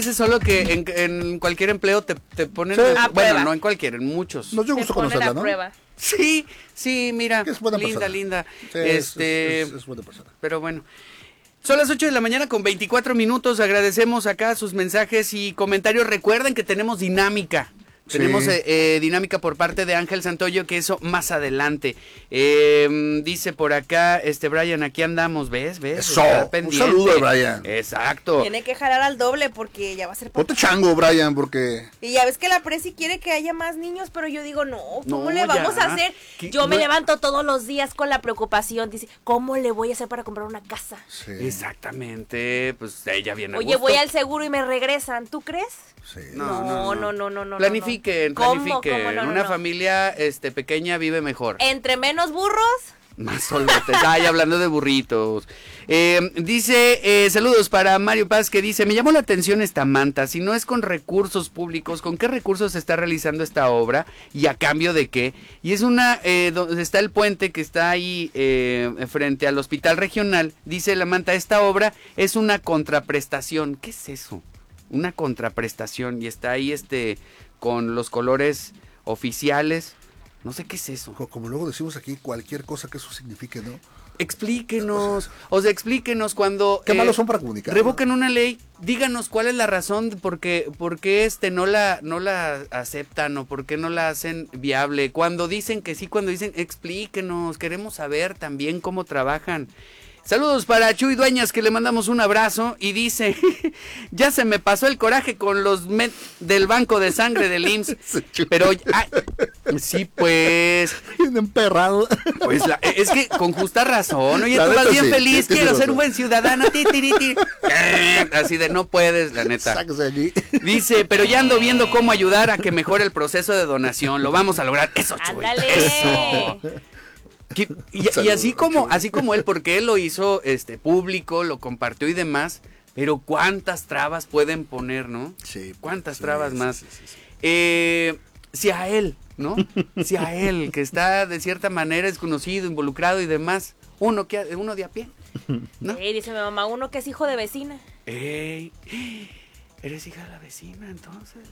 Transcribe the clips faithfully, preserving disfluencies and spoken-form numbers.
Es solo que en, en cualquier empleo te, te ponen, Sí. bueno, prueba. no en cualquier, en muchos. Nos dio Te gusto ponen conocerla, a ¿no? prueba. Sí, sí, mira, Es buena linda, persona. linda. Sí, es- este, es, es, es buena persona. pero bueno. Son las ocho de la mañana con veinticuatro minutos. Agradecemos acá sus mensajes y comentarios. Recuerden que tenemos dinámica. Sí. Tenemos eh, eh, dinámica por parte de Ángel Santoyo, que eso más adelante. Eh, dice por acá, este Brian, aquí andamos, ¿ves? ¿Ves? Eso, Está un pendiente. saludo, Brian. Exacto. Tiene que jalar al doble porque ya va a ser papá. Ponte chango, Brian, porque... Y ya ves que la Presi quiere que haya más niños, pero yo digo, no, ¿cómo No, le vamos ya. a hacer? ¿Qué? Yo me No- levanto todos los días con la preocupación, dice, ¿cómo le voy a hacer para comprar una casa? Sí, Exactamente, pues ella viene a Oye, gusto. voy al seguro y me regresan, ¿tú crees? sí. No, No, no, no, no, no. Planifiquen, ¿Cómo? planifiquen. ¿Cómo? No, no, Una no. familia este, pequeña vive mejor. Entre menos burros, Más solotes. Ay, hablando de burritos. Eh, dice, eh, saludos para Mario Paz, que dice, me llamó la atención esta manta, si no es con recursos públicos, ¿con qué recursos se está realizando esta obra? ¿Y a cambio de qué? Y es una, eh, donde está el puente que está ahí eh, frente al hospital regional, dice la manta, esta obra es una contraprestación. ¿Qué es eso? Una contraprestación, y está ahí este, con los colores oficiales. No sé qué es eso. Co- Como luego decimos aquí, cualquier cosa que eso signifique, ¿no? Explíquenos, o sea, explíquenos cuando... Qué eh, malos son para comunicar. revocan una ley, díganos cuál es la razón de por qué, por qué este no la, no la aceptan o por qué no la hacen viable. Cuando dicen que sí, cuando dicen explíquenos, queremos saber también cómo trabajan. Saludos para Chuy Dueñas, que le mandamos un abrazo, y dice, ya se me pasó el coraje con los met del banco de sangre del I M S S, pero, ay, sí, pues, Bien emperrado. pues la- es que con justa razón, oye, La tú neta vas bien sí, feliz, sí, quiero tienes ser razón. un buen ciudadano, ti, ti, ti, ti. Eh, así de no puedes, la neta. Sáquese de allí. Dice, pero ya ando viendo cómo ayudar a que mejore el proceso de donación, lo vamos a lograr, eso, Chuy, ándale. eso. Que- Y, y así como, así como él, porque él lo hizo este público, lo compartió y demás, pero cuántas trabas pueden poner, ¿no? Sí. Cuántas sí, trabas sí, más. sí, sí, sí. Eh, si a él, ¿no? Si a él, que está de cierta manera desconocido, involucrado y demás, uno que a- uno de a pie, ¿no? Ey, dice mi mamá, uno que es hijo de vecina. Ey, eres hija de la vecina, entonces.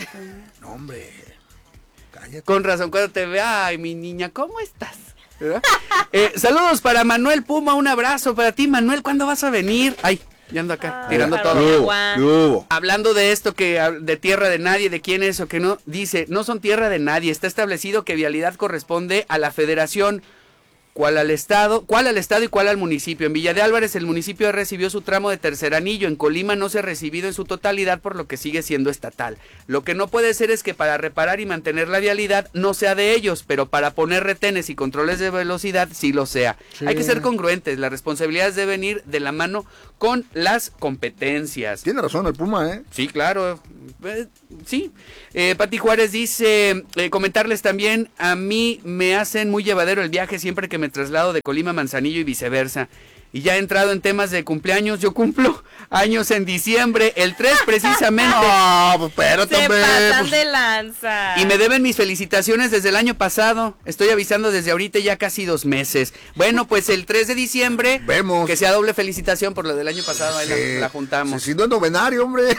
No, hombre. Cállate. Con razón, cuando te vea, ay, mi niña, ¿cómo estás? ¿Verdad? Eh, saludos para Manuel Puma, un abrazo para ti, Manuel, ¿cuándo vas a venir? Ay, ya ando acá, Ah, tirando claro. todo. ¿Qué hubo? Juan. ¿Qué hubo? Hablando de esto, que hab- de tierra de nadie, de quién es o que no, dice, no son tierra de nadie, está establecido que vialidad corresponde a la federación, cuál al estado, cuál al estado y cuál al municipio. En Villa de Álvarez el municipio recibió su tramo de tercer anillo, en Colima no se ha recibido en su totalidad, por lo que sigue siendo estatal. Lo que no puede ser es que para reparar y mantener la vialidad no sea de ellos, pero para poner retenes y controles de velocidad sí lo sea. Sí. Hay que ser congruentes, las responsabilidades deben ir de la mano con las competencias. Tiene razón el Puma, ¿eh? Sí, claro. Eh, sí. Eh, Pati Juárez dice, eh, comentarles también, a mí me hacen muy llevadero el viaje siempre que me traslado de Colima a Manzanillo y viceversa. Y ya he entrado en temas de cumpleaños, yo cumplo años en diciembre, el tres precisamente. No, pues espérate, Se hombre. pasan pues, de lanza. Y me deben mis felicitaciones desde el año pasado. Estoy avisando desde ahorita ya casi dos meses. Bueno, pues el tres de diciembre, Vemos. que sea doble felicitación por lo del año pasado, ahí sí. la, la juntamos. Si no es novenario, hombre.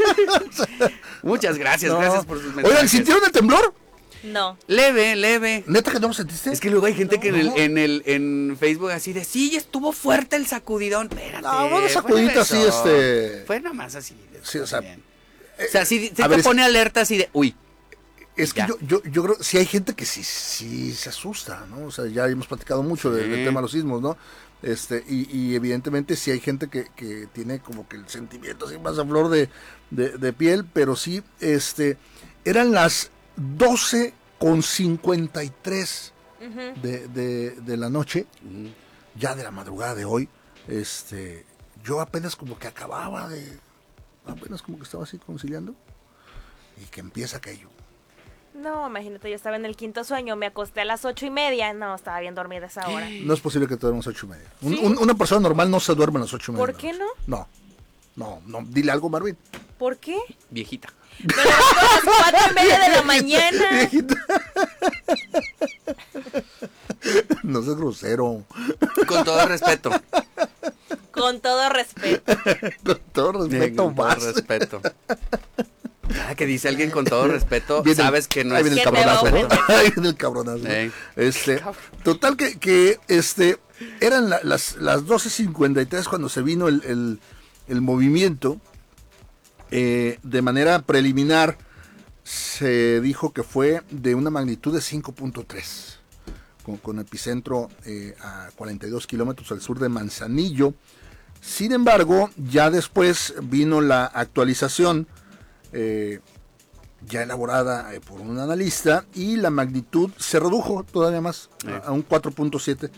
Muchas gracias, No. gracias por sus mensajes. Oigan, ¿sintieron el temblor? No. Leve, leve. ¿Neta que no lo sentiste? Es que luego hay gente que en el, No. en el en Facebook así de, sí, estuvo fuerte el sacudidón. Espérate. No, una fue sacudita así, eso. este- Fue nomás así. de- Sí, o sea, también. O sea, sí, sí a te ver, es- pone alerta así de, uy. Es que Ya. yo, yo, yo creo, sí hay gente que sí, sí se asusta, ¿no? O sea, ya hemos platicado mucho de- Sí. del tema de los sismos, ¿no? Este, y, y evidentemente sí hay gente que, que tiene como que el sentimiento así más a flor de, de, de piel, pero sí, este, eran las doce con cincuenta y tres Ujú. de, de, de la noche, ya de la madrugada de hoy, este, yo apenas como que acababa de, apenas como que estaba así conciliando, y que empieza aquello. No, imagínate, yo estaba en el quinto sueño, me acosté a las ocho y media. No, estaba bien dormida a esa hora. No es posible que te duermas ocho y media. Un- ¿Sí? un- una persona normal no se duerme a las ocho y media. ¿Por qué no? No, no, no. Dile algo, Marvin. ¿Por qué? Viejita. Me levanto a las cuatro y media de la mañana. Viejita. No seas grosero. Con todo respeto. Con todo respeto. Con todo respeto, con todo más. respeto. Cada que dice alguien con todo respeto, Viene- sabes que no ahí es viene el Que te va a cabronazo. ofender. Ahí viene el cabronazo. Ey. Este, total que, que este, eran la- las, las doce cincuenta y tres cuando se vino el, el, el movimiento. Eh, de manera preliminar se dijo que fue de una magnitud de cinco punto tres, con, con epicentro eh, a cuarenta y dos kilómetros al sur de Manzanillo. Sin embargo, ya después vino la actualización eh, ya elaborada eh, por un analista y la magnitud se redujo todavía más Eh. a, a un cuatro punto siete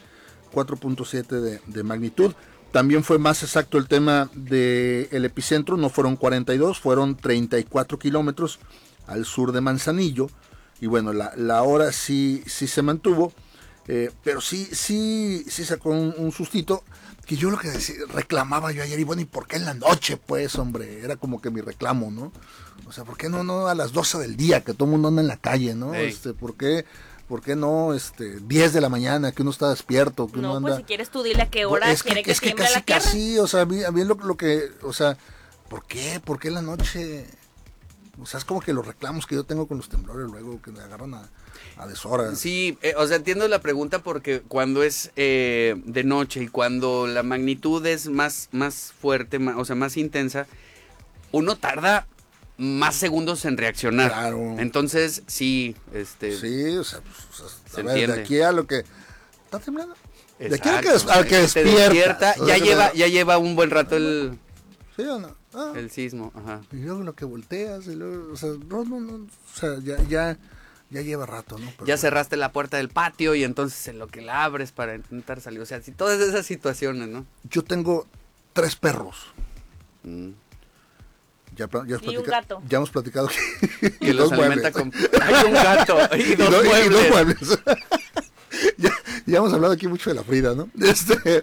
de, de magnitud. También fue más exacto el tema del epicentro, no fueron cuarenta y dos, fueron treinta y cuatro kilómetros al sur de Manzanillo. Y bueno, la, la hora sí, sí se mantuvo, eh, pero sí, sí, sí sacó un, un sustito. Que yo lo que decía, reclamaba yo ayer, y bueno, ¿y por qué en la noche, pues, hombre? Era como que mi reclamo, ¿no? O sea, ¿por qué no, no a las doce del día, que todo el mundo anda en la calle, ¿no? Ey. Este, ¿por qué, por qué no, este, diez de la mañana, que uno está despierto, que uno No, anda... pues si quieres tú dile a qué hora Es que, quiere que, es que tiemble casi, la tierra. casi, o sea, a mí, a mí lo, lo que, o sea, ¿por qué? ¿Por qué en la noche? O sea, es como que los reclamos que yo tengo con los temblores luego, que me agarran a, a deshoras. Sí, eh, o sea, entiendo la pregunta porque cuando es eh, de noche y cuando la magnitud es más, más fuerte, ma- o sea, más intensa, uno tarda más segundos en reaccionar. Claro. Entonces, sí, este... Sí, o sea, pues, o sea, Se a ver, de entiende. aquí a lo que... ¿Está temblando? De aquí a exacto, lo que, al que se despierta. ya lleva, ya lleva un buen rato el, ¿Sí o no? Ah, el sismo, ajá. y luego lo que volteas, y luego, o sea, no, no, no, o sea, ya, ya, ya lleva rato, ¿no? Pero Ya bueno. cerraste la puerta del patio y entonces en lo que la abres para intentar salir, o sea, sí, todas esas situaciones, ¿no? Yo tengo tres perros. Mm. Ya, pla- ya, hemos Y un platica- gato. ya hemos platicado que, Que los dos alimenta muebles. con... Hay un gato y Y dos do- y muebles. dos muebles. ya, ya hemos hablado aquí mucho de la Frida, ¿no? Este,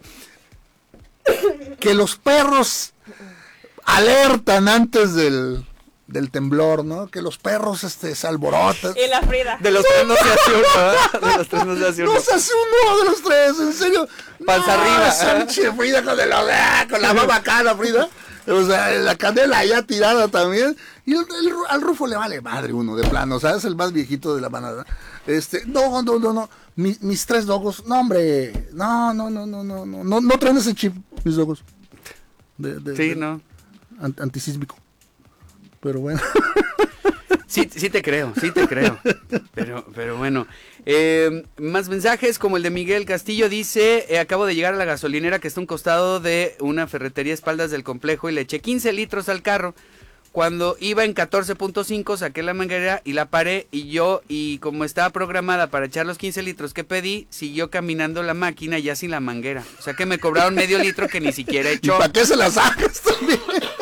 que los perros alertan antes del, del temblor, ¿no? Que los perros este, se alborotan. Y la Frida. De los tres no se hace uno, ¿verdad? De los tres no se hace uno. No se hace uno de los tres, en serio. Panza No, arriba. esa pinche Frida con, el, ah, con la baba acá, la Frida. O sea, la canela allá tirada también. Y el, el- al Rufo le vale madre uno, de plano. O sea, es el más viejito de la manada. Este, no, no, no, no. Mi- mis tres dogos, no, hombre. No, no, no, no, no, no. No, no traen ese chip, mis dogos. De, de- Sí, de- ¿no? an- antisísmico. Pero bueno. Sí, sí te creo, sí te creo. Pero, pero bueno. Eh, más mensajes como el de Miguel Castillo dice, eh, acabo de llegar a la gasolinera que está a un costado de una ferretería a espaldas del complejo y le eché quince litros al carro. Cuando iba en catorce punto cinco saqué la manguera y la paré y yo, y como estaba programada para echar los quince litros que pedí, siguió caminando la máquina ya sin la manguera. O sea que me cobraron medio litro que ni siquiera ¿Y echó. para qué se la sacas también?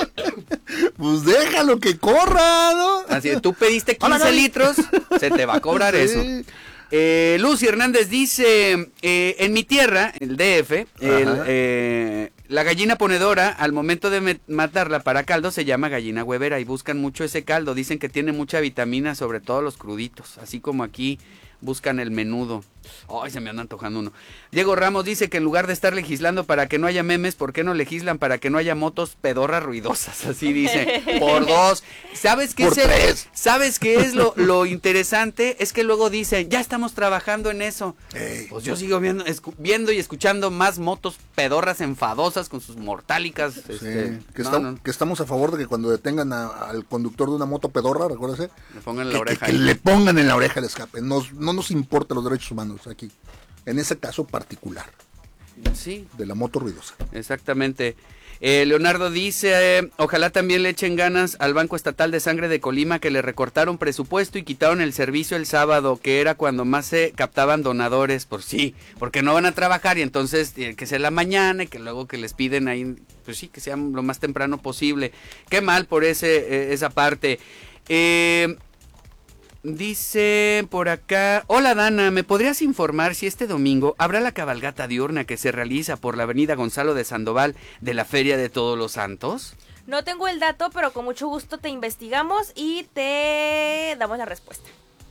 Pues déjalo que corra, ¿no? Así de, tú pediste Hola, quince Gaby. litros, se te va a cobrar Sí. eso. Eh, Lucy Hernández dice, eh, en mi tierra, el D F, el, Ajá. eh, la gallina ponedora, al momento de met- matarla para caldo, se llama gallina huevera y buscan mucho ese caldo. Dicen que tiene mucha vitamina, sobre todo los cruditos, así como aquí buscan el menudo. Ay, se me anda antojando uno. Diego Ramos dice que en lugar de estar legislando para que no haya memes, ¿por qué no legislan para que no haya motos pedorras ruidosas? Así dice, por dos. ¿Sabes qué Por es el- tres. ¿Sabes qué es lo, lo interesante? Es que luego dicen, ya estamos trabajando en eso. Ey. Pues yo sigo viendo, escu- viendo y escuchando más motos pedorras enfadosas con sus mortálicas. Sí, este, que, no, estam- no, que estamos a favor de que cuando detengan a- al conductor de una moto pedorra, recuérdese, me pongan que, la que- oreja que ahí. le pongan en la oreja el escape. Nos- no nos importan los derechos humanos aquí, en ese caso particular, Sí, de la moto ruidosa. exactamente. Eh, Leonardo dice, eh, ojalá también le echen ganas al Banco Estatal de Sangre de Colima que le recortaron presupuesto y quitaron el servicio el sábado, que era cuando más se captaban donadores, por sí, porque no van a trabajar y entonces tiene que ser la mañana y que luego que les piden ahí, pues sí, que sea lo más temprano posible. Qué mal por ese eh, esa parte. Eh... Dice por acá, hola Dana, ¿me podrías informar si este domingo habrá la cabalgata diurna que se realiza por la avenida Gonzalo de Sandoval de la Feria de Todos los Santos? No tengo el dato, pero con mucho gusto te investigamos y te damos la respuesta.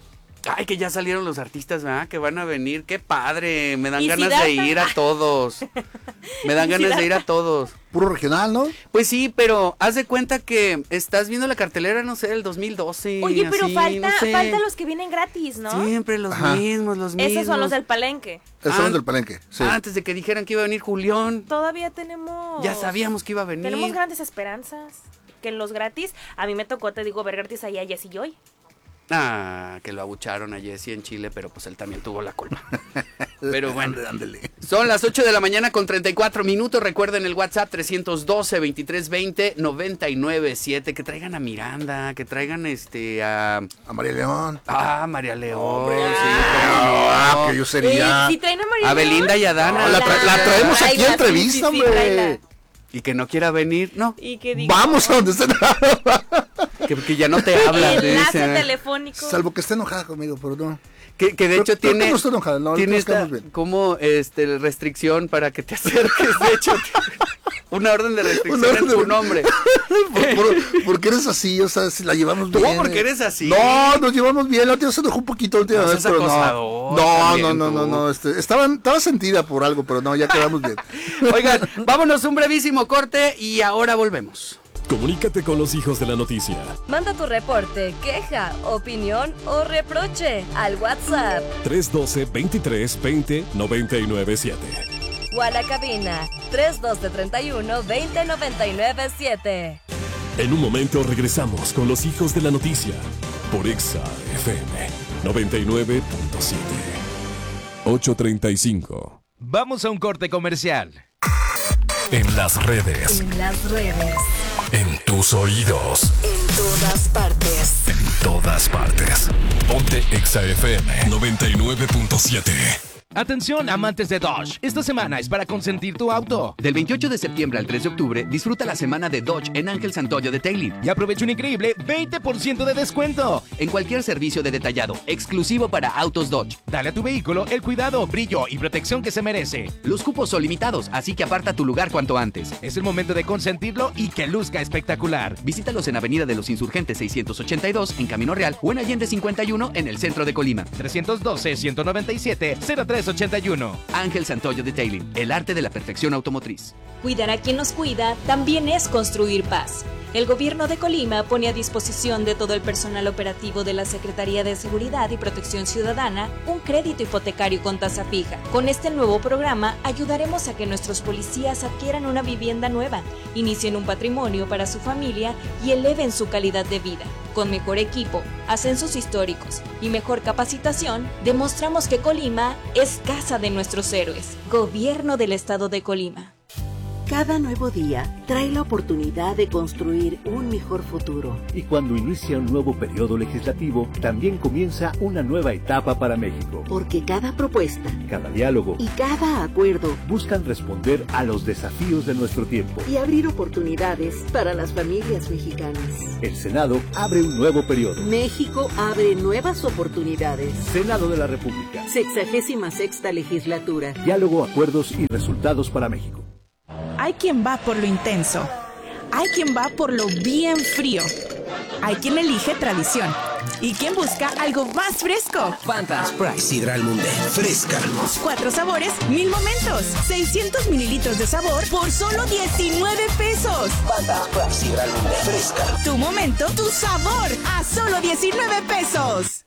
Ay, que ya salieron los artistas, ¿verdad? Que van a venir. ¡Qué padre! Me dan ¿Y ganas Siddhartha? de ir a todos. Me dan ¿Y ganas de ir a Siddhartha? todos. Puro regional, ¿no? Pues sí, pero haz de cuenta que estás viendo la cartelera, no sé, del dos mil doce. Oye, pero así, falta, no sé. falta los que vienen gratis, ¿no? Siempre los Ajá. mismos, los mismos. Esos son los del Palenque. Esos Ah, son del Palenque, sí. Antes de que dijeran que iba a venir Julián, Todavía tenemos... ya sabíamos que iba a venir. Tenemos grandes esperanzas. Que en los gratis, a mí me tocó, te digo, ver gratis ahí a Jessy Joy. Ah, que lo abucharon a Jesse en Chile, pero pues él también tuvo la culpa. Pero bueno, Ándale. son las ocho de la mañana con treinta y cuatro minutos. Recuerden el WhatsApp trescientos doce, veintitrés veinte, noventa y nueve siete. Que traigan a Miranda, que traigan este a... A María León. Ah, María León. Hombre, sí, ah, cómo no. que yo sería... Eh, si traen a María A Belinda y a Dana. La, tra- la traemos aquí Tráela, a entrevista, sí, sí, sí, hombre. tráela. Y que no quiera venir, no. Y que diga, Vamos a donde estén. Que, que ya no te habla. enlace dice. telefónico. Salvo que esté enojada conmigo, pero no. Que, que de Creo- hecho creo que tiene, no estoy enojada, no, tiene nos esta quedamos bien. como este restricción para que te acerques. De hecho, una orden de restricción Una orden en tu de- nombre. ¿Por, por, por qué eres así? O sea, si la llevamos ¿Tú bien. por qué eh. eres así? No, nos llevamos bien. La última vez se enojó un poquito. La última No vez, seas pero acosador no. No, también no, no, tú. no, no. Este, estaba, estaba sentida por algo, pero no, ya quedamos bien. Oigan, vámonos un brevísimo corte y ahora volvemos. Comunícate con los hijos de la noticia. Manda tu reporte, queja, opinión o reproche al WhatsApp tres uno dos, veintitrés veinte, noventa y nueve siete. o a la cabina tres uno dos, treinta y uno, veinte, noventa y nueve siete. En un momento regresamos con los hijos de la noticia por Exa F M noventa y nueve punto siete. ocho treinta y cinco. Vamos a un corte comercial. En las redes, En las redes, en tus oídos, en todas partes. en todas partes. Ponte Exa F M noventa y nueve punto siete. Atención, amantes de Dodge. Esta semana es para consentir tu auto. Del veintiocho de septiembre al tres de octubre, disfruta la semana de Dodge en Ángel Santoyo de Taylor. Y aprovecha un increíble veinte por ciento de descuento. En cualquier servicio de detallado, exclusivo para autos Dodge. Dale a tu vehículo el cuidado, brillo y protección que se merece. Los cupos son limitados, así que aparta tu lugar cuanto antes. Es el momento de consentirlo y que luzca espectacular. Visítalos en Avenida de los Insurgentes seiscientos ochenta y dos en Camino Real o en Allende cincuenta y uno en el centro de Colima. trescientos doce, ciento noventa y siete, cero tres ochenta y uno. Ángel Santoyo de Taylor, el arte de la perfección automotriz. Cuidar a quien nos cuida también es construir paz. El gobierno de Colima pone a disposición de todo el personal operativo de la Secretaría de Seguridad y Protección Ciudadana un crédito hipotecario con tasa fija. Con este nuevo programa ayudaremos a que nuestros policías adquieran una vivienda nueva, inicien un patrimonio para su familia y eleven su calidad de vida. Con mejor equipo, ascensos históricos y mejor capacitación, demostramos que Colima es casa de nuestros héroes. Gobierno del Estado de Colima. Cada nuevo día trae la oportunidad de construir un mejor futuro. Y cuando inicia un nuevo periodo legislativo, también comienza una nueva etapa para México. Porque cada propuesta Cada diálogo y cada acuerdo buscan responder a los desafíos de nuestro tiempo. y abrir oportunidades para las familias mexicanas. El Senado abre un nuevo periodo. México abre nuevas oportunidades. Senado de la República. Sexagésima sexta legislatura. Diálogo, acuerdos y resultados para México. Hay quien va por lo intenso. Hay quien va por lo bien frío. Hay quien elige tradición. Y quien busca algo más fresco. Fanta Sprite Sidral Mundet. Fresca. Cuatro sabores, mil momentos. seiscientos mililitros de sabor por solo diecinueve pesos. Fanta Sprite Sidral Mundet. Fresca. Tu momento, tu sabor. A solo diecinueve pesos.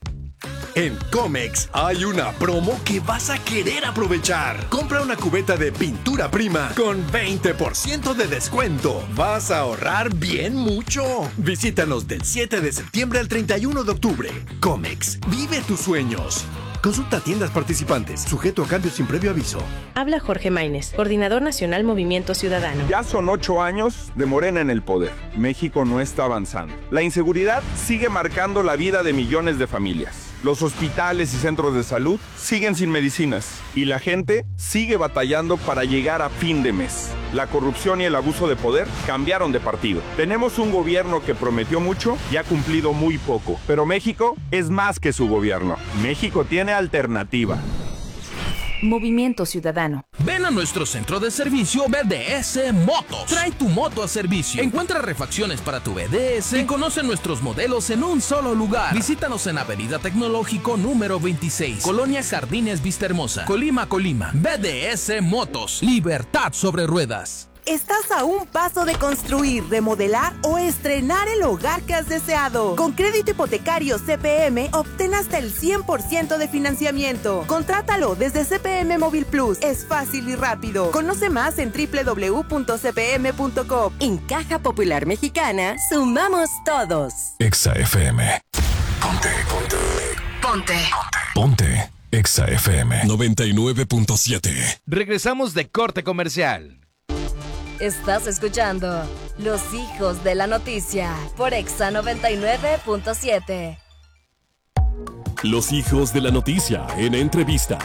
En Comex hay una promo que vas a querer aprovechar. Compra una cubeta de pintura prima con veinte por ciento de descuento. Vas a ahorrar bien mucho. Visítanos del siete de septiembre al treinta y uno de octubre. Comex, vive tus sueños. Consulta tiendas participantes, sujeto a cambios sin previo aviso. Habla Jorge Maínez, Coordinador Nacional Movimiento Ciudadano. Ya son ocho años de Morena en el poder. México no está avanzando. La inseguridad sigue marcando la vida de millones de familias. Los hospitales y centros de salud siguen sin medicinas. Y la gente sigue batallando para llegar a fin de mes. La corrupción y el abuso de poder cambiaron de partido. Tenemos un gobierno que prometió mucho y ha cumplido muy poco. Pero México es más que su gobierno. México tiene alternativa. Movimiento Ciudadano. Ven a nuestro centro de servicio B D S Motos. Trae tu moto a servicio. Encuentra refacciones para tu B D S y conoce nuestros modelos en un solo lugar. Visítanos en Avenida Tecnológico número veintiséis, Colonia Jardines Vista Hermosa, Colima, Colima. B D S Motos. Libertad sobre ruedas. Estás a un paso de construir, remodelar o estrenar el hogar que has deseado. Con crédito hipotecario C P M, obtén hasta el cien por ciento de financiamiento. Contrátalo desde C P M Móvil Plus. Es fácil y rápido. Conoce más en doble u doble u doble u punto c p m punto com. En Caja Popular Mexicana, sumamos todos. Exa F M. Ponte, ponte. Ponte. Ponte. Exa F M noventa y nueve punto siete. Regresamos de corte comercial. Estás escuchando Los Hijos de la Noticia por Exa noventa y nueve punto siete. Los Hijos de la Noticia en entrevista.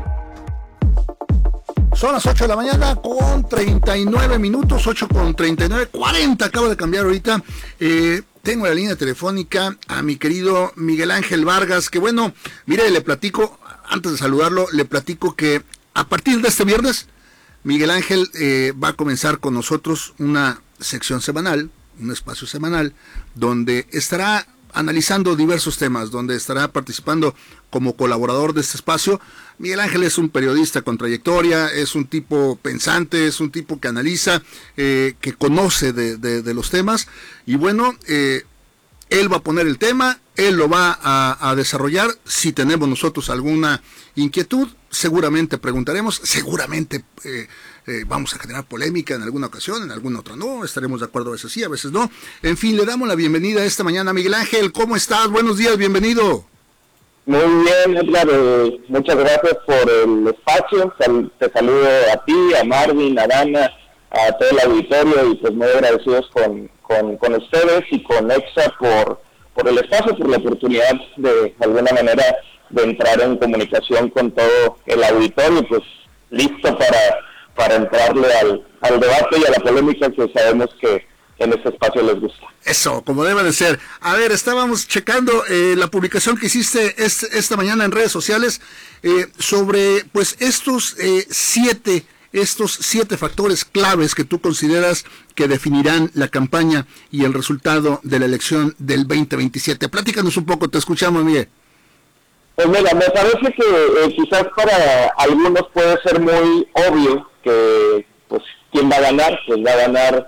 Son las ocho de la mañana con treinta y nueve minutos, ocho con treinta y nueve, cuarenta, acabo de cambiar ahorita. Eh, tengo la línea telefónica a mi querido Miguel Ángel Vargas, que bueno, mire, le platico, antes de saludarlo, le platico que a partir de este viernes, Miguel Ángel eh, va a comenzar con nosotros una sección semanal, un espacio semanal, donde estará analizando diversos temas, donde estará participando como colaborador de este espacio. Miguel Ángel es un periodista con trayectoria, es un tipo pensante, es un tipo que analiza, eh, que conoce de, de, de los temas, y bueno, eh, él va a poner el tema, él lo va a, a desarrollar. Si tenemos nosotros alguna inquietud, seguramente preguntaremos, seguramente eh, eh, vamos a generar polémica en alguna ocasión, en alguna otra no, estaremos de acuerdo a veces sí, a veces no. En fin, le damos la bienvenida esta mañana. Miguel Ángel, ¿cómo estás? Buenos días, bienvenido. Muy bien, Edgar, eh, muchas gracias por el espacio. Sal, te saludo a ti, a Marvin, a Dana, a todo el auditorio, y pues muy agradecidos con, con, con ustedes y con Exa por, por el espacio, por la oportunidad de, de alguna manera, de entrar en comunicación con todo el auditorio, pues listo para, para entrarle al, al debate y a la polémica que sabemos que en este espacio les gusta. Eso, como debe de ser. A ver, estábamos checando eh, la publicación que hiciste este, esta mañana en redes sociales eh, sobre pues estos eh, siete estos siete factores claves que tú consideras que definirán la campaña y el resultado de la elección del veinte veintisiete. Platícanos un poco, te escuchamos, Miguel. Pues mira, me parece que eh, quizás para algunos puede ser muy obvio que pues quién va a ganar, pues va a ganar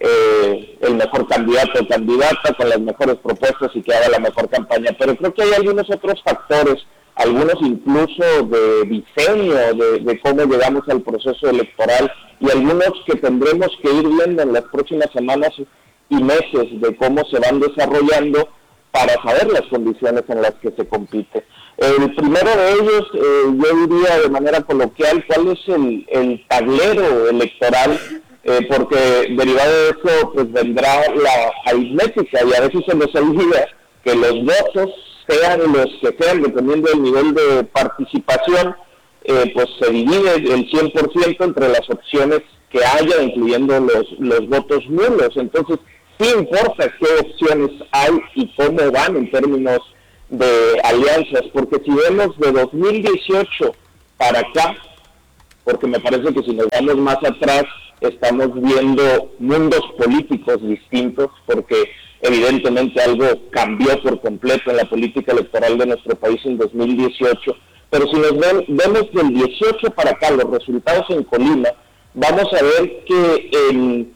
eh, el mejor candidato o candidata con las mejores propuestas y que haga la mejor campaña, pero creo que hay algunos otros factores, algunos incluso de diseño, de, de cómo llegamos al proceso electoral, y algunos que tendremos que ir viendo en las próximas semanas y meses de cómo se van desarrollando para saber las condiciones en las que se compite. El primero de ellos, eh, yo diría de manera coloquial, cuál es el, el tablero electoral, eh, porque derivado de eso pues vendrá la aritmética, y a veces se nos olvida que los votos, sean los que sean, dependiendo del nivel de participación, eh, pues se divide el cien por ciento entre las opciones que haya, incluyendo los, los votos nulos. Entonces, sí importa qué opciones hay y cómo van en términos de alianzas, porque si vemos de dos mil dieciocho para acá, porque me parece que si nos vamos más atrás, estamos viendo mundos políticos distintos, porque evidentemente algo cambió por completo en la política electoral de nuestro país en dos mil dieciocho, pero si nos ven, vemos del dieciocho para acá los resultados en Colima, vamos a ver que en,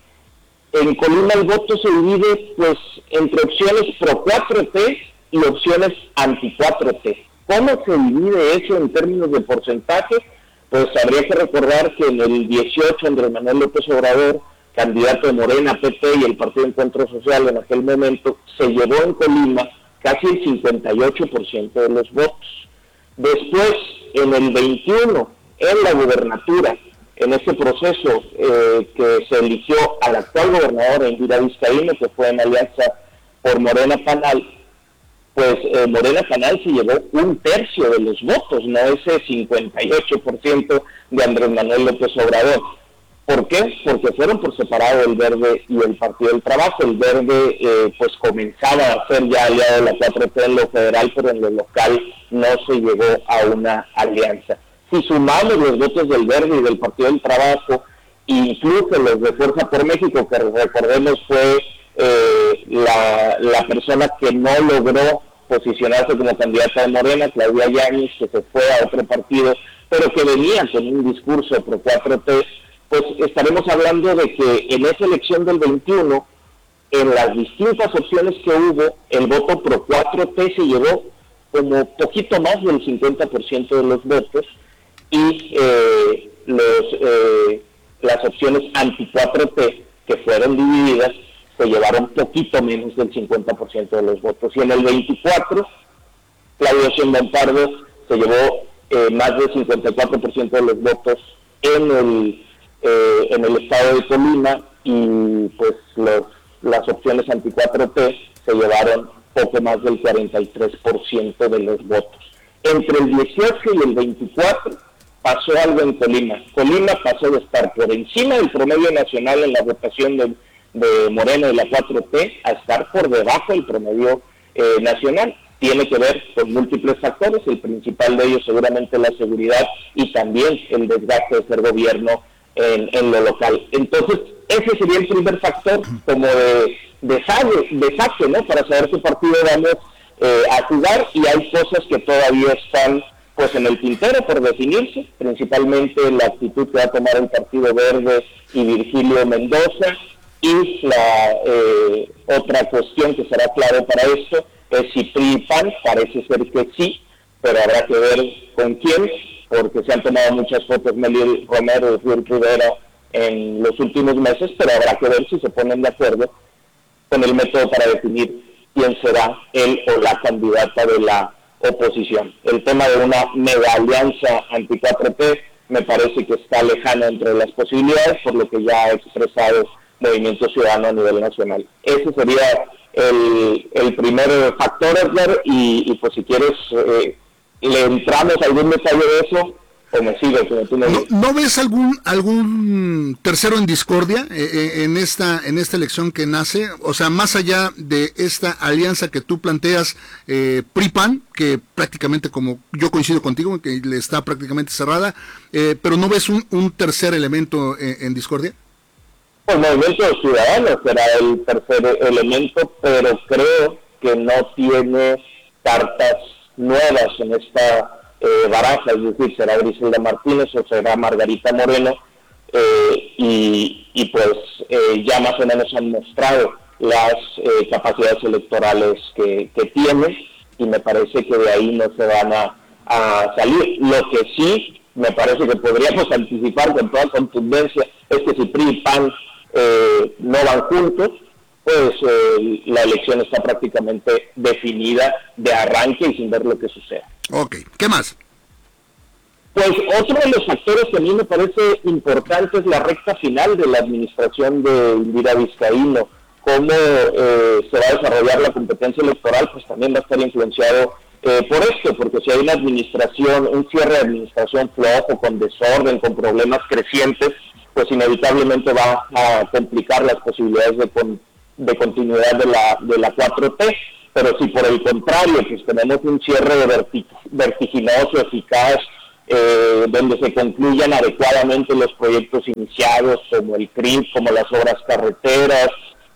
en Colima el voto se divide pues entre opciones pro cuatro T y opciones anti cuatro T. ¿Cómo se divide eso en términos de porcentaje? Pues habría que recordar que en el dieciocho Andrés Manuel López Obrador, candidato de Morena, P T y el Partido Encuentro Social en aquel momento, se llevó en Colima casi el cincuenta y ocho por ciento de los votos. Después, en el veintiuno, en la gubernatura, en ese proceso eh, que se eligió al actual gobernador Indira Vizcaíno, que fue en alianza por Morena Panal, pues eh, Morena Panal se llevó un tercio de los votos, no ese cincuenta y ocho por ciento de Andrés Manuel López Obrador. ¿Por qué? Porque fueron por separado el Verde y el Partido del Trabajo. El Verde eh, pues comenzaba a ser ya aliado de la cuatro T en lo federal, pero en lo local no se llegó a una alianza. Si sumamos los votos del Verde y del Partido del Trabajo, incluso los de Fuerza por México, que recordemos fue eh, la, la persona que no logró posicionarse como candidata de Morena, Claudia Yáñez, que se fue a otro partido, pero que venía con un discurso pro cuatro T, pues estaremos hablando de que en esa elección del veintiuno, en las distintas opciones que hubo, el voto pro cuatro T se llevó como poquito más del cincuenta por ciento de los votos, y eh, los, eh, las opciones anti cuatro T, que fueron divididas, se llevaron poquito menos del cincuenta por ciento de los votos. Y en el veinticuatro, Claudia Sheinbaum Pardo se llevó eh, más del cincuenta y cuatro por ciento de los votos en el, eh, en el estado de Colima, y pues los, las opciones anti cuatro T se llevaron poco más del cuarenta y tres por ciento de los votos. Entre el dieciocho y el veinticuatro pasó algo en Colima. Colima pasó de estar por encima del promedio nacional en la votación de, de Morena y la cuatro T a estar por debajo del promedio eh, nacional. Tiene que ver con múltiples factores, el principal de ellos seguramente la seguridad y también el desgaste de ser gobierno en, en lo local. Entonces, ese sería el primer factor como de, de, sabe, de saque, ¿no? Para saber qué partido vamos eh, a jugar, y hay cosas que todavía están pues en el tintero por definirse, principalmente la actitud que va a tomar el Partido Verde y Virgilio Mendoza, y la eh, otra cuestión que será clave para esto es si P R I y P A N, parece ser que sí, pero habrá que ver con quién, porque se han tomado muchas fotos Meli Romero y Rui Rivera en los últimos meses, pero habrá que ver si se ponen de acuerdo con el método para definir quién será él o la candidata de la oposición. El tema de una mega alianza anti cuatro T me parece que está lejano entre las posibilidades, por lo que ya ha expresado Movimiento Ciudadano a nivel nacional. Ese sería el, el primer factor, Edgar, y, y pues si quieres eh, le entramos a algún detalle de eso, o me sigues, como tú me dices. ¿No, ¿No ves algún algún tercero en discordia eh, en esta en esta elección que nace? O sea, más allá de esta alianza que tú planteas, eh, P R I P A N, que prácticamente, como yo coincido contigo, que le está prácticamente cerrada, eh, pero ¿no ves un, un tercer elemento en, en discordia? El Movimiento Ciudadano será el tercer elemento, pero creo que no tiene cartas nuevas en esta Eh, baraja, es decir, será Griselda Martínez o será Margarita Moreno, eh, y, y pues eh, ya más o menos han mostrado las eh, capacidades electorales que, que tienen, y me parece que de ahí no se van a, a salir. Lo que sí me parece que podríamos anticipar con toda contundencia es que si P R I y P A N eh, no van juntos, pues eh, la elección está prácticamente definida de arranque y sin ver lo que suceda. Ok, ¿qué más? Pues otro de los factores que a mí me parece importante es la recta final de la administración de Indira Vizcaíno. Cómo eh, se va a desarrollar la competencia electoral, pues también va a estar influenciado eh, por esto, porque si hay una administración, un cierre de administración flojo, con desorden, con problemas crecientes, pues inevitablemente va a complicar las posibilidades de, con, de continuidad de la, de la cuatro T. Pero si por el contrario, pues tenemos un cierre de vertig vertiginoso, eficaz, eh, donde se concluyan adecuadamente los proyectos iniciados, como el C R I P, como las obras carreteras,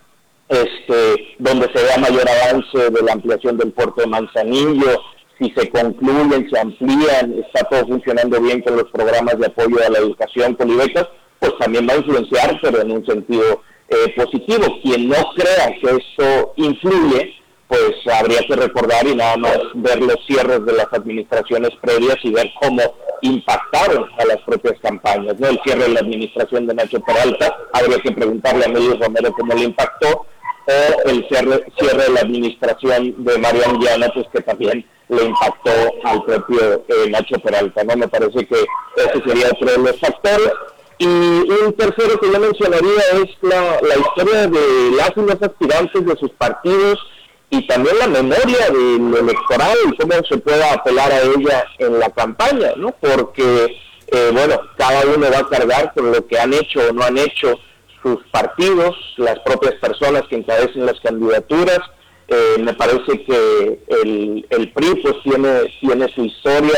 este, donde se vea mayor avance de la ampliación del puerto de Manzanillo, si se concluyen, se amplían, está todo funcionando bien con los programas de apoyo a la educación, con becas, pues también va a influenciar, pero en un sentido eh, positivo. Quien no crea que esto influye, pues habría que recordar y nada más ver los cierres de las administraciones previas y ver cómo impactaron a las propias campañas, ¿no? El cierre de la administración de Nacho Peralta, habría que preguntarle a Meli Romero cómo le impactó, o el cierre, cierre de la administración de Mario Anguiano, pues que también le impactó al propio eh, Nacho Peralta, ¿no? Me parece que ese sería otro de los factores. Y un tercero que yo mencionaría es la, la historia de las y los aspirantes de sus partidos, y también la memoria del electoral y cómo se puede apelar a ella en la campaña, ¿no? Porque, eh, bueno, cada uno va a cargar con lo que han hecho o no han hecho sus partidos, las propias personas que encabecen las candidaturas. Eh, me parece que el, el P R I pues tiene, tiene su historia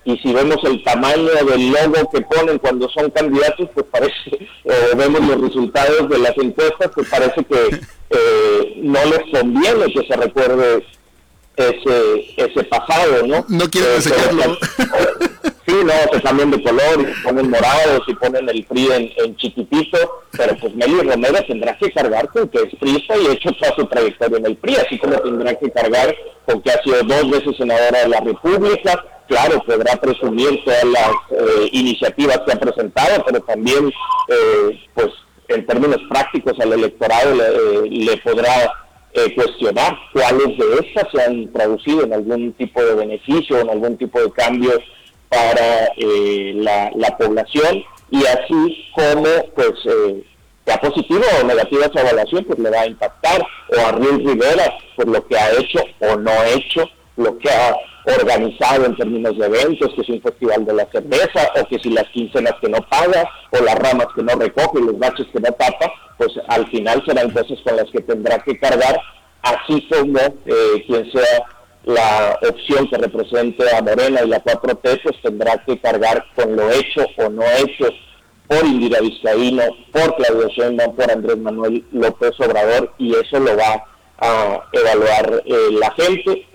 y si vemos el tamaño del logo que ponen cuando son candidatos, pues parece, o vemos los resultados de las encuestas, pues parece que eh, no les conviene que se recuerde ese ese pasado, ¿no? No quieren eh, enseñarlo. Sí, no, se cambian de color, y se ponen morados y ponen el P R I en, en chiquitito, pero pues Meli Romero tendrá que cargar con que es priista y ha hecho toda su trayectoria en el P R I, así como tendrá que cargar con que ha sido dos veces senadora de la República. Claro, podrá presumir todas las eh, iniciativas que ha presentado, pero también, eh, pues, en términos prácticos al electorado le, eh, le podrá eh, cuestionar cuáles de estas se han traducido en algún tipo de beneficio, en algún tipo de cambio para eh, la, la población, y así como, pues, eh, sea positiva o negativa su evaluación, pues le va a impactar, o a Riel Rivera, por lo que ha hecho o no hecho, lo que ha organizado en términos de eventos, que si un festival de la cerveza, o que si las quincenas que no paga, o las ramas que no recoge, los baches que no tapa, pues al final serán cosas con las que tendrá que cargar, así como eh, quien sea la opción que represente a Morena y la cuatro T, pues tendrá que cargar con lo hecho o no hecho por Indira Vizcaíno, por Claudia Sheinbaum, por Andrés Manuel López Obrador, y eso lo va a evaluar eh, la gente.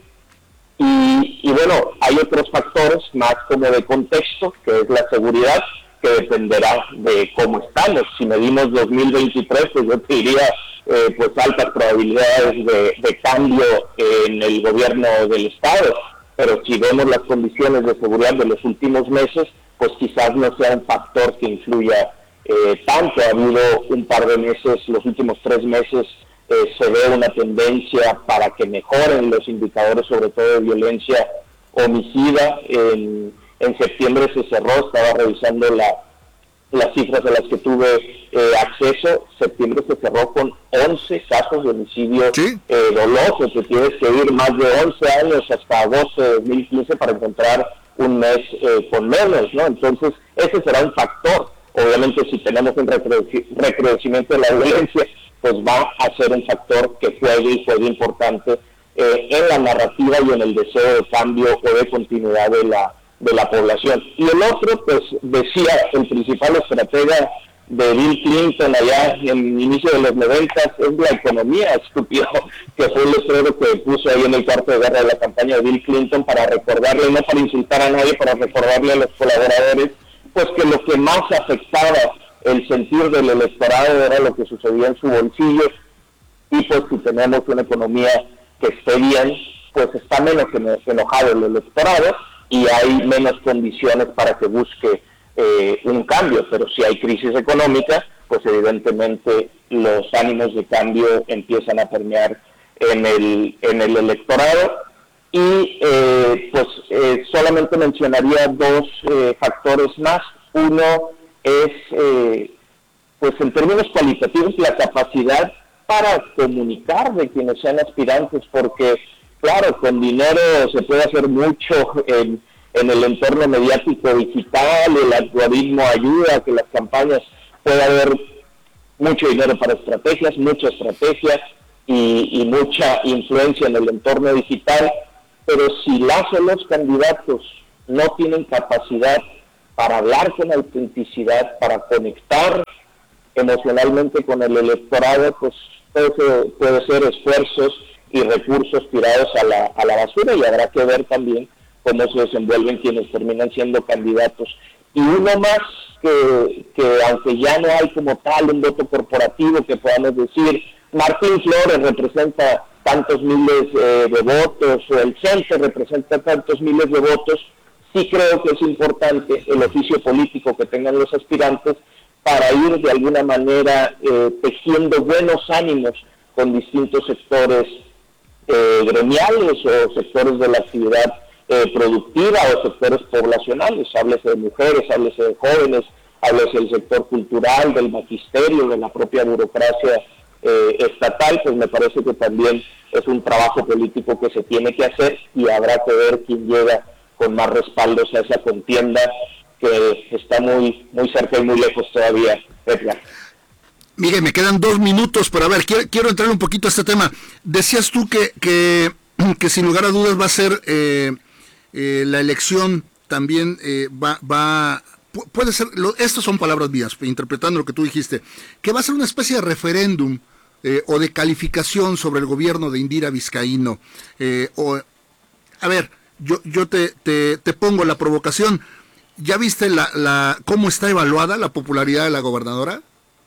Y, y bueno, hay otros factores más como de contexto, que es la seguridad, que dependerá de cómo estamos. Si medimos dos mil veintitrés, pues yo te diría eh, pues altas probabilidades de, de cambio en el gobierno del Estado, pero si vemos las condiciones de seguridad de los últimos meses, pues quizás no sea un factor que influya eh, tanto. Ha habido un par de meses, los últimos tres meses, Eh, se ve una tendencia para que mejoren los indicadores, sobre todo de violencia homicida. En, en septiembre se cerró, estaba revisando la, las cifras a las que tuve eh, acceso, septiembre se cerró con once casos de homicidio ¿Sí? eh, doloso, que tienes que ir más de once años hasta agosto de dos mil quince para encontrar un mes eh, con menos, ¿no? Entonces, ese será un factor. Obviamente, si tenemos un recrudec- recrudecimiento de la violencia, pues va a ser un factor que juegue y juegue importante eh, en la narrativa y en el deseo de cambio o de continuidad de la de la población. Y el otro, pues decía, el principal estratega de Bill Clinton allá en el inicio de los noventas, es la economía, estúpido, que fue el letrero que puso ahí en el cuarto de guerra de la campaña de Bill Clinton para recordarle, no para insultar a nadie, para recordarle a los colaboradores, pues que lo que más afectaba el sentir del electorado era lo que sucedía en su bolsillo, y pues si tenemos una economía que esté bien, pues está menos enojado el electorado y hay menos condiciones para que busque eh, un cambio. Pero si hay crisis económica, pues evidentemente los ánimos de cambio empiezan a permear en el, en el electorado. Y eh, pues eh, solamente mencionaría dos eh, factores más. Uno es, eh, pues en términos cualitativos, la capacidad para comunicar de quienes sean aspirantes, porque claro, con dinero se puede hacer mucho en, en el entorno mediático digital, el algoritmo ayuda a que las campañas pueda haber mucho dinero para estrategias, mucha estrategia y, y mucha influencia en el entorno digital, pero si las o los candidatos no tienen capacidad para hablar con autenticidad, para conectar emocionalmente con el electorado, pues puede, puede ser esfuerzos y recursos tirados a la, a la basura, y habrá que ver también cómo se desenvuelven quienes terminan siendo candidatos. Y uno más, que, que aunque ya no hay como tal un voto corporativo que podamos decir, Martín Flores representa tantos miles eh, de votos, o el Centro representa tantos miles de votos, sí creo que es importante el oficio político que tengan los aspirantes para ir de alguna manera eh, tejiendo buenos ánimos con distintos sectores eh, gremiales o sectores de la actividad eh, productiva o sectores poblacionales, háblese de mujeres, háblese de jóvenes, háblese del sector cultural, del magisterio, de la propia burocracia eh, estatal. Pues me parece que también es un trabajo político que se tiene que hacer, y habrá que ver quién llega con más respaldos a esa contienda que está muy muy cerca y muy lejos todavía, Edgar. Miguel, me quedan dos minutos, pero a ver, quiero, quiero entrar un poquito a este tema. Decías tú que, que, que sin lugar a dudas va a ser eh, eh, la elección también eh, va, va, puede ser, lo, estas son palabras mías, interpretando lo que tú dijiste, que va a ser una especie de referéndum eh, o de calificación sobre el gobierno de Indira Vizcaíno. Eh, o, a ver, yo, yo te, te, te pongo la provocación. ¿Ya viste la, la cómo está evaluada la popularidad de la gobernadora?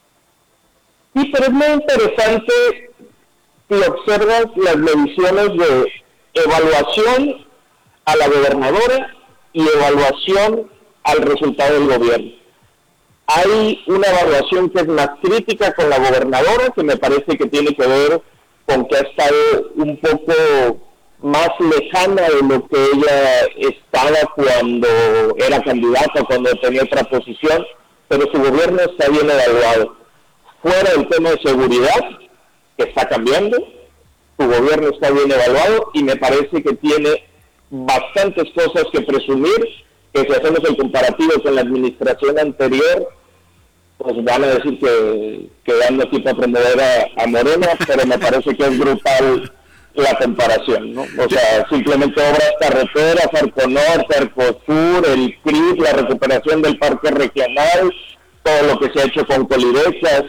Sí, pero es muy interesante si observas las mediciones de evaluación a la gobernadora y evaluación al resultado del gobierno. Hay una evaluación que es más crítica con la gobernadora, que me parece que tiene que ver con que ha estado un poco más lejana de lo que ella estaba cuando era candidata, cuando tenía otra posición, pero su gobierno está bien evaluado. Fuera del tema de seguridad, que está cambiando, su gobierno está bien evaluado y me parece que tiene bastantes cosas que presumir, que si hacemos el comparativo con la administración anterior, pues van a decir que, que ando aquí para promover a, a Morena, pero me parece que es brutal la comparación, ¿no? O sea, simplemente obras carreteras, Arco Norte, Arco Sur, el C R I S, la recuperación del parque regional, todo lo que se ha hecho con Colidechas,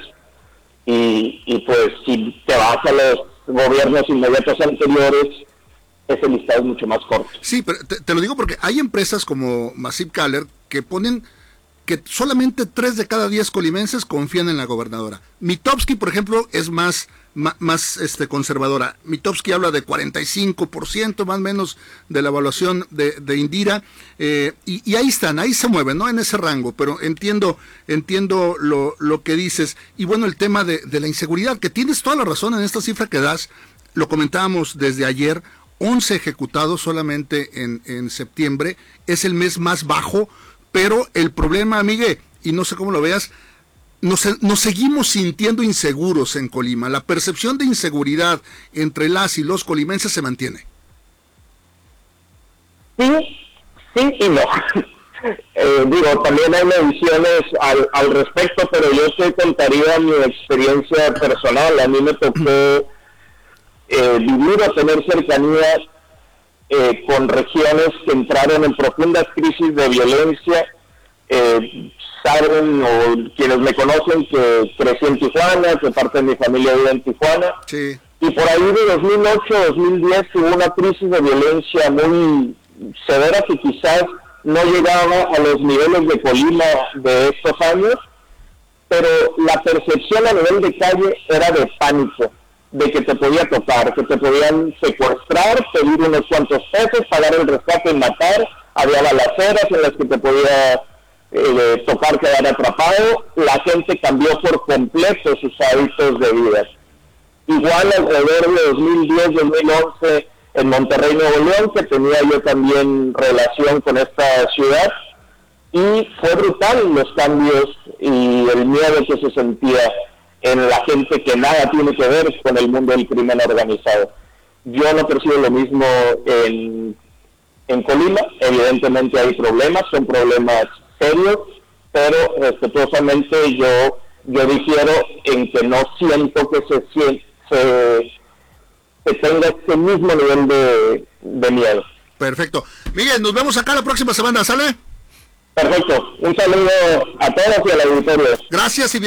y, y pues si te vas a los gobiernos inmediatos anteriores, ese listado es mucho más corto. Sí, pero te, te lo digo porque hay empresas como Massive Caller que ponen que solamente tres de cada diez colimenses confían en la gobernadora. Mitofsky, por ejemplo, es más más, más este, conservadora. Mitofsky habla de cuarenta y cinco por ciento más o menos de la evaluación de, de Indira, eh, y, y ahí están, ahí se mueven, ¿no? En ese rango, pero entiendo entiendo lo, lo que dices. Y bueno, el tema de, de la inseguridad, que tienes toda la razón en esta cifra que das, lo comentábamos desde ayer, once ejecutados solamente en, en septiembre, es el mes más bajo, pero el problema, Miguel, y no sé cómo lo veas, Nos, nos seguimos sintiendo inseguros en Colima. La percepción de inseguridad entre las y los colimenses se mantiene. Sí, sí y no. Eh, digo, también hay mediciones al, al respecto, pero yo te contaría mi experiencia personal. A mí me tocó eh, vivir o tener cercanía eh, con regiones que entraron en profundas crisis de violencia. Eh, saben, o quienes me conocen, que crecí en Tijuana, que parte de mi familia vive en Tijuana, sí. Y por ahí de dos mil ocho a dos mil diez hubo una crisis de violencia muy severa que quizás no llegaba a los niveles de Colima de estos años, pero la percepción a nivel de calle era de pánico, de que te podía tocar, que te podían secuestrar, pedir unos cuantos pesos, pagar el rescate y matar. Había balaceras en las que te podía eh, tocar, quedar atrapado. La gente cambió por completo sus hábitos de vida. Igual alrededor de dos mil diez, dos mil once en Monterrey, Nuevo León, que tenía yo también relación con esta ciudad, y fue brutal los cambios y el miedo que se sentía en la gente que nada tiene que ver con el mundo del crimen organizado. Yo no percibo lo mismo en, en Colima. Evidentemente hay problemas, son problemas serios, pero respetuosamente yo yo difiero en que no siento que se, se, se tenga este mismo nivel de, de miedo. Perfecto. Miguel, nos vemos acá la próxima semana, ¿sale? Perfecto. Un saludo a todos y a la auditorio. Gracias y bien.